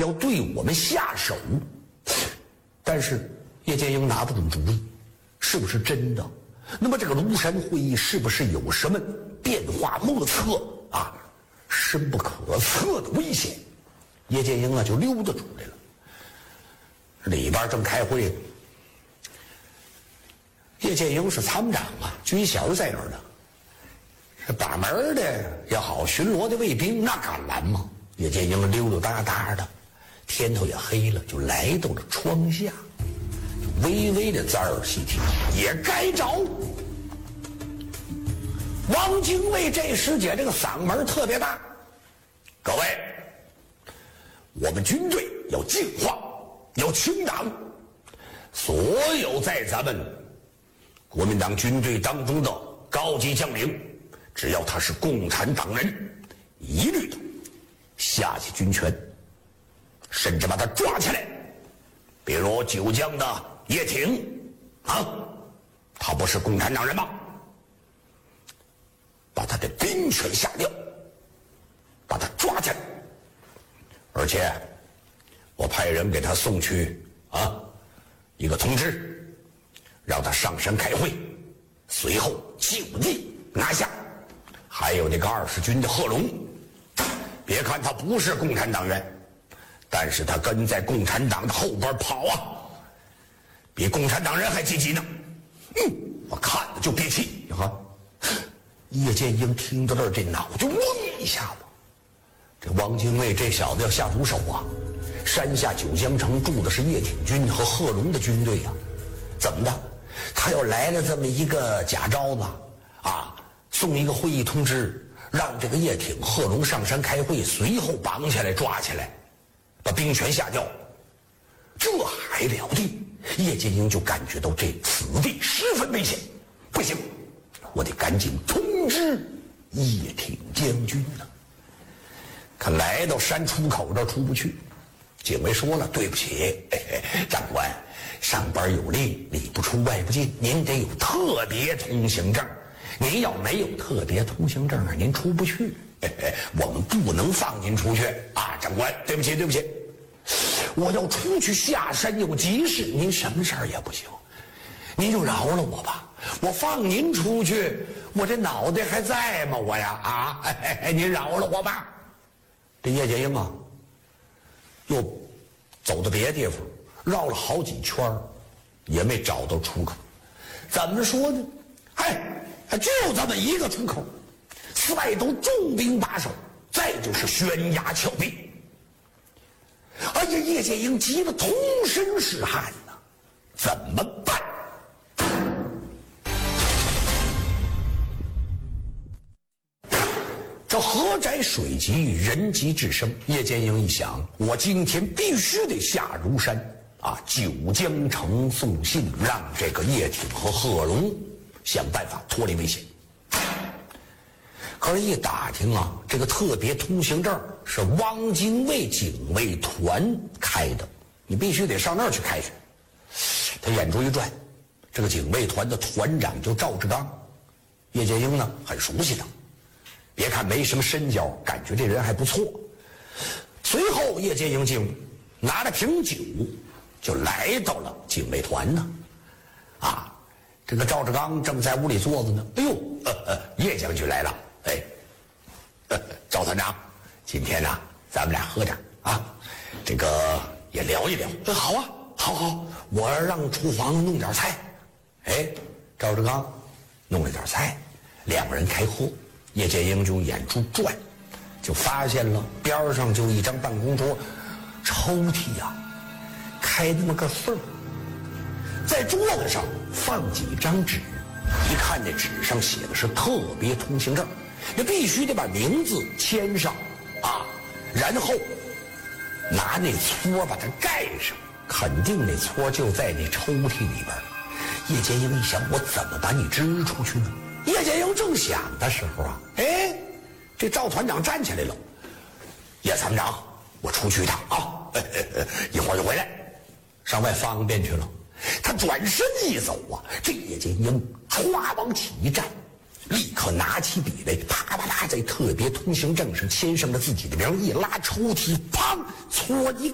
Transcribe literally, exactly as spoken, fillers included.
要对我们下手。但是叶剑英拿不准主意，是不是真的？那么这个庐山会议是不是有什么变化莫测啊、深不可测的危险？叶剑英啊就溜达出来了。里边正开会呢，叶剑英是参谋长啊，军衔在那儿呢。这把门的也好，巡逻的卫兵那敢拦吗？叶剑英溜溜达达的，天头也黑了，就来到了窗下，微微的侧耳细听，也该着。汪精卫这时节这个嗓门特别大，各位，我们军队要净化，要清党，所有在咱们国民党军队当中的高级将领，只要他是共产党人，一律的下起军权，甚至把他抓起来。比如九江的叶挺啊，他不是共产党人吗？把他的兵权下掉，把他抓起来，而且我派人给他送去啊一个通知，让他上山开会，随后就地拿下。还有那个二十军的贺龙，别看他不是共产党员，但是他跟在共产党的后边跑啊，比共产党人还积极呢。嗯，我看了就憋气啊。叶剑英听到这儿，这脑就嗡一下子。这汪精卫这小子要下毒手啊！山下九江城住的是叶挺军和贺龙的军队啊，怎么的？他要来了这么一个假招子啊，送一个会议通知，让这个叶挺、贺龙上山开会，随后绑起来、抓起来，把兵权下掉。这还了得！叶剑英就感觉到这此地十分危险，不行，我得赶紧通知叶挺将军呢。可来到山出口这儿出不去，警卫说了：“对不起，嘿嘿，长官，上边有令，里不出外不进，您得有特别通行证。您要没有特别通行证啊，您出不去。嘿嘿，我们不能放您出去啊，长官，对不起，对不起。我要出去下山有急事，您什么事儿也不行，您就饶了我吧。我放您出去，我这脑袋还在吗？我呀啊，哎哎，您饶了我吧。”这叶剑英啊，又走到别的地方，绕了好几圈，也没找到出口。怎么说呢？哎，就这么一个出口，四外都重兵把守，再就是悬崖峭壁。哎呀，叶剑英急得通身是汗呐，怎么办？这河窄水急，人急智生。叶剑英一想，我今天必须得下庐山啊，九江城送信，让这个叶挺和贺龙想办法脱离危险。可是，一打听啊，这个特别通行证是汪精卫警卫团开的，你必须得上那儿去开去。他眼珠一转，这个警卫团的团长叫赵志刚，叶剑英呢很熟悉他。别看没什么深交，感觉这人还不错。随后叶剑英进屋，拿了瓶酒，就来到了警卫团呢。啊，这个赵志刚正在屋里坐着呢。哎呦，呃呃，叶将军来了。哎，呃，赵团长，今天呢、啊，咱们俩喝点啊，这个也聊一聊。哎，好啊，好好，我让厨房弄点菜。哎，赵志刚弄了点菜，两个人开喝。叶剑英就眼珠转，就发现了边上就一张办公桌，抽屉呀、啊，开那么个缝，在桌子上放几张纸，一看那纸上写的是特别通行证，那必须得把名字签上啊，然后拿那撮把它盖上，肯定那撮就在那抽屉里边。叶剑英一想，我怎么把你支出去呢？叶剑英正想的时候啊，哎，这赵团长站起来了。叶参谋长，我出去一趟啊，哎哎哎，一会儿就回来，上外方便去了。他转身一走啊，这叶剑英歘往起一站，立刻拿起笔来，啪啪啪在特别通行证上签上了自己的名，一拉抽屉，砰，搓一